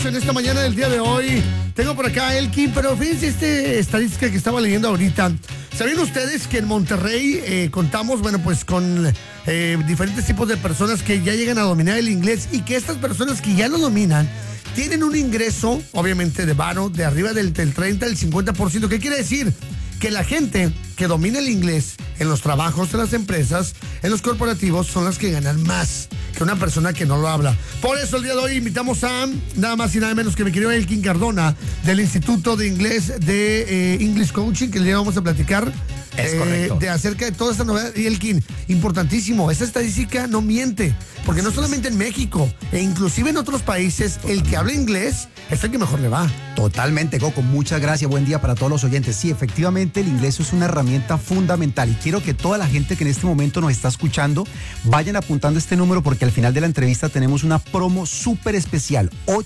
En esta mañana del día de hoy tengo por acá a Elkin, pero fíjense estadística que estaba leyendo ahorita. ¿Sabían ustedes que en Monterrey contamos, pues con diferentes tipos de personas que ya llegan a dominar el inglés y que estas personas que ya lo dominan tienen un ingreso, obviamente, de varo de arriba del 30 al 50%? ¿Qué quiere decir? Que la gente que domina el inglés en los trabajos, en las empresas, en los corporativos, son las que ganan más que una persona que no lo habla. Por eso el día de hoy invitamos a nada más y nada menos que mi querido Elkin Cardona del Instituto de Inglés de English Coaching, que el día vamos a platicar de acerca de toda esta novedad. Y Elkin, importantísimo, esa estadística no miente, porque no solamente en México, e inclusive en otros países, el que habla inglés es el que mejor le va. Totalmente, Coco, muchas gracias, buen día para todos los oyentes. Sí, efectivamente el inglés es una herramienta fundamental y quiero que toda la gente que en este momento nos está escuchando vayan apuntando este número, porque al final de la entrevista tenemos una promo súper especial,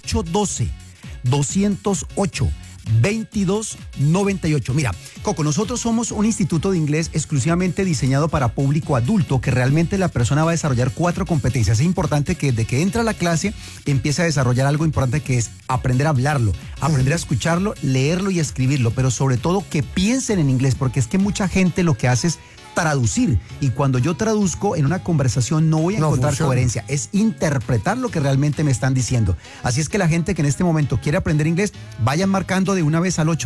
812-208-2298. Mira, Coco, nosotros somos un instituto de inglés exclusivamente diseñado para público adulto, que realmente la persona va a desarrollar 4 competencias. Es importante que desde que entra a la clase empiece a desarrollar algo importante, que es aprender a hablarlo, aprender a escucharlo, leerlo y escribirlo, pero sobre todo que piensen en inglés, porque es que mucha gente lo que hace es traducir, y cuando yo traduzco en una conversación no voy a encontrar coherencia, es interpretar lo que realmente me están diciendo. Así es que la gente que en este momento quiere aprender inglés, vayan marcando de una vez al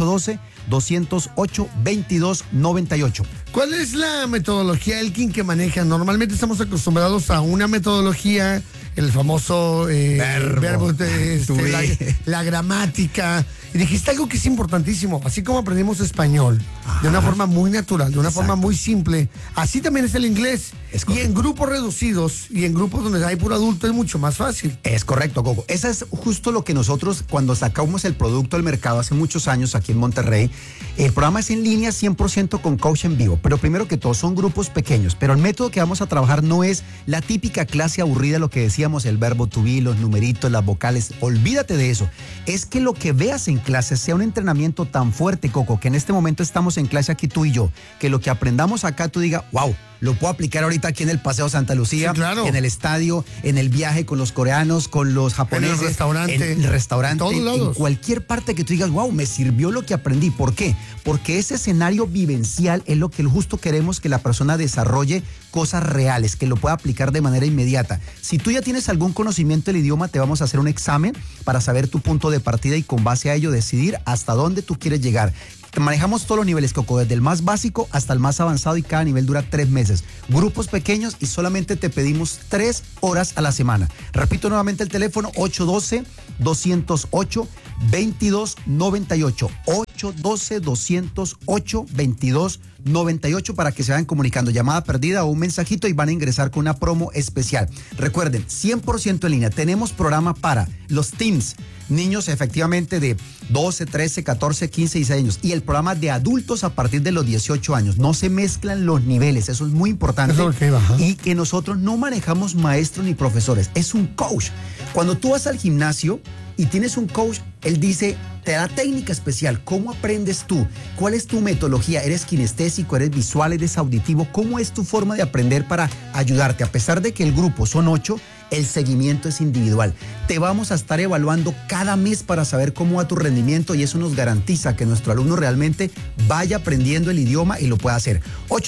812-208-2298. ¿Cuál es la metodología, Elkin, que manejan? Normalmente estamos acostumbrados a una metodología, el famoso verbo, la gramática. Y dijiste algo que es importantísimo. Así como aprendimos español de una forma muy natural, de una forma muy simple, así también es el inglés. Y en grupos reducidos y en grupos donde hay puro adulto es mucho más fácil. Es correcto, Coco. Eso es justo lo que nosotros, cuando sacamos el producto al mercado hace muchos años aquí en Monterrey, el programa es en línea 100% con coach en vivo. Pero primero que todo son grupos pequeños. Pero el método que vamos a trabajar no es la típica clase aburrida, lo que decíamos, el verbo to be, los numeritos, las vocales. Olvídate de eso. Es que lo que veas en clase sea un entrenamiento tan fuerte, Coco, que en este momento estamos en clase aquí tú y yo, que lo que aprendamos acá tú digas, wow, lo puedo aplicar ahorita aquí en el Paseo Santa Lucía, sí, claro, en el estadio, en el viaje con los coreanos, con los japoneses, en el restaurante, en cualquier parte que tú digas, wow, me sirvió lo que aprendí. ¿Por qué? Porque ese escenario vivencial es lo que justo queremos que la persona desarrolle, cosas reales, que lo pueda aplicar de manera inmediata. Si tú ya tienes algún conocimiento del idioma, te vamos a hacer un examen para saber tu punto de partida y con base a ello decidir hasta dónde tú quieres llegar. Manejamos todos los niveles, Coco, desde el más básico hasta el más avanzado, y cada nivel dura 3 meses. Grupos pequeños y solamente te pedimos 3 horas a la semana. Repito nuevamente el teléfono, 812-208-2298. 812-208-2298 para que se vayan comunicando. Llamada perdida o un mensajito y van a ingresar con una promo especial. Recuerden, 100% en línea. Tenemos programa para los teens, niños efectivamente de 12, 13, 14, 15 y 16 años. Y el programa de adultos a partir de los 18 años. No se mezclan los niveles, eso es muy importante. Eso es okay, y que nosotros no manejamos maestros ni profesores, es un coach. Cuando tú vas al gimnasio y tienes un coach, él dice, te da técnica especial. ¿Cómo aprendes tú? ¿Cuál es tu metodología? ¿Eres kinestésico? ¿Eres visual? ¿Eres auditivo? ¿Cómo es tu forma de aprender para ayudarte? A pesar de que el grupo son 8, el seguimiento es individual. Te vamos a estar evaluando cada mes para saber cómo va tu rendimiento, y eso nos garantiza que nuestro alumno realmente vaya aprendiendo el idioma y lo pueda hacer.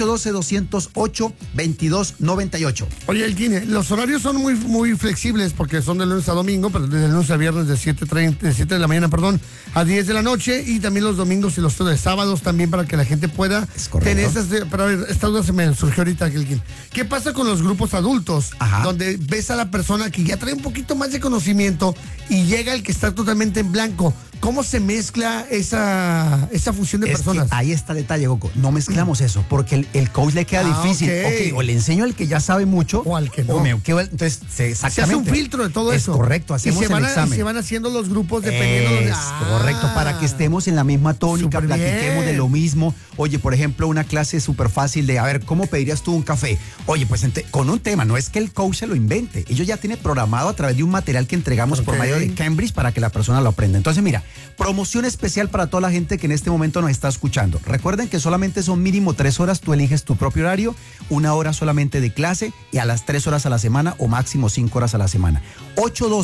812-208-2298. Oye, Elkin, los horarios son muy flexibles porque son de lunes a domingo, pero de lunes a viernes de 7 de la mañana, a 10 de la noche, y también los domingos y los sábados también, para que la gente pueda tener estas. Pero a ver, esta duda se me surgió ahorita, Elkin. ¿Qué pasa con los grupos adultos? Ajá. Donde ves a la persona que ya trae un poquito más de conocimiento y llega el que está totalmente en blanco? ¿Cómo se mezcla esa fusión de personas? Ahí está el detalle, Coco. No mezclamos eso, porque el coach le queda difícil. Okay, o le enseño al que ya sabe mucho, o al que no. Entonces, exactamente. Se hace un filtro de todo eso. Es correcto, hacemos el examen. Y se van haciendo los grupos dependiendo de... Correcto, para que estemos en la misma tónica, platiquemos de lo mismo. Oye, por ejemplo, una clase súper fácil de, a ver, ¿cómo pedirías tú un café? Oye, pues con un tema, no es que el coach se lo invente. Ellos ya tienen programado a través de un material que entregamos por medio de Cambridge para que la persona lo aprenda. Entonces, mira, promoción especial para toda la gente que en este momento nos está escuchando. Recuerden que solamente son mínimo 3 horas, tú eliges tu propio horario, 1 hora solamente de clase y a las 3 horas a la semana o máximo 5 horas a la semana. 812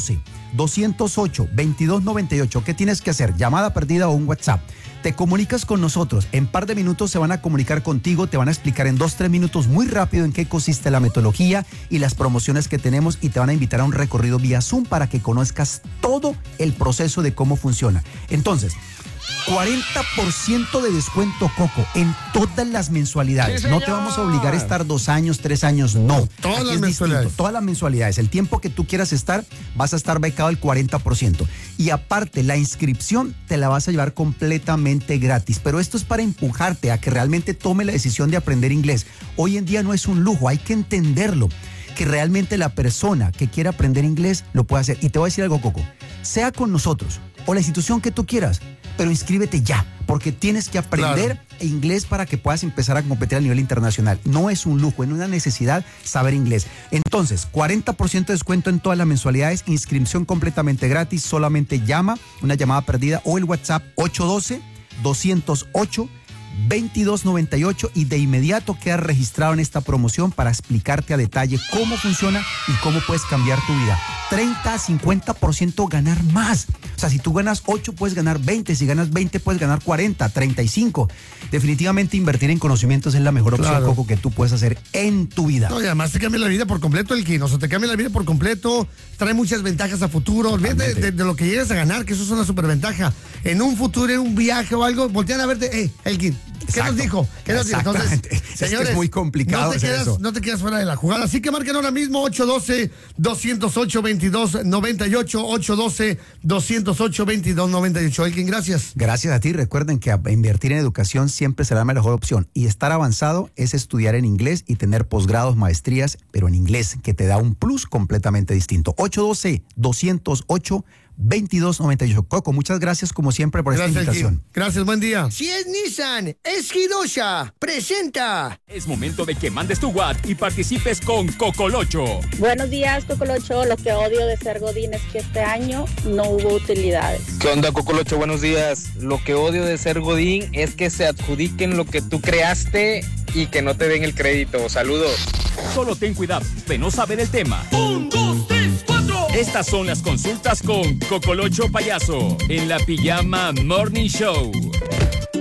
812-208-2298. ¿Qué tienes que hacer? Llamada perdida o un WhatsApp. Te comunicas con nosotros. En par de minutos se van a comunicar contigo. Te van a explicar en 2-3 minutos muy rápido en qué consiste la metodología y las promociones que tenemos, y te van a invitar a un recorrido vía Zoom para que conozcas todo el proceso de cómo funciona. Entonces, 40% de descuento, Coco, en todas las mensualidades. Sí, no te vamos a obligar a estar 2 años, 3 años, no. Todas Aquí las es mensualidades. distinto. Todas las mensualidades. El tiempo que tú quieras estar, vas a estar becado el 40%. Y aparte, la inscripción te la vas a llevar completamente gratis. Pero esto es para empujarte a que realmente tome la decisión de aprender inglés. Hoy en día no es un lujo, hay que entenderlo. Que realmente la persona que quiera aprender inglés lo puede hacer. Y te voy a decir algo, Coco. Sea con nosotros o la institución que tú quieras, pero inscríbete ya, porque tienes que aprender inglés para que puedas empezar a competir a nivel internacional. No es un lujo, es una necesidad saber inglés. Entonces, 40% de descuento en todas las mensualidades, inscripción completamente gratis, solamente llama, una llamada perdida o el WhatsApp 812-208-2298 y de inmediato quedas registrado en esta promoción para explicarte a detalle cómo funciona y cómo puedes cambiar tu vida. 30 a 50% ganar más. O sea, si tú ganas 8 puedes ganar 20, si ganas 20 puedes ganar 40, 35. Definitivamente invertir en conocimientos es la mejor opción, Coco, que tú puedes hacer en tu vida. No, y además te cambia la vida por completo, Elkin. O sea, te cambia la vida por completo, trae muchas ventajas a futuro. Olvídate de lo que llegas a ganar, que eso es una superventaja. En un futuro, en un viaje o algo, voltean a verte, Elkin, ¿qué nos dijo? ¿Qué nos dijo? Entonces, señores, es muy complicado no te quedas fuera de la jugada. Así que marquen ahora mismo 812-208-2298, 812-208-2298. Elkin, gracias. Gracias a ti. Recuerden que invertir en educación siempre será la mejor opción. Y estar avanzado es estudiar en inglés y tener posgrados, maestrías, pero en inglés, que te da un plus completamente distinto. 812-208-2298. Coco, muchas gracias como siempre por esta invitación. Elkin. Gracias, buen día. Si es Nissan, es Hidosha. Presenta. Es momento de que mandes tu WhatsApp y participes con Cocolocho. Buenos días, Cocolocho. Lo que odio de ser Godín es que este año no hubo utilidades. ¿Qué onda, Cocolocho? Buenos días. Lo que odio de ser Godín es que se adjudiquen lo que tú creaste y que no te den el crédito. Saludos. Solo ten cuidado de no saber el tema. 1, 2, 3, 4. Estas son las consultas con Cocolocho Payaso en la Pijama Morning Show.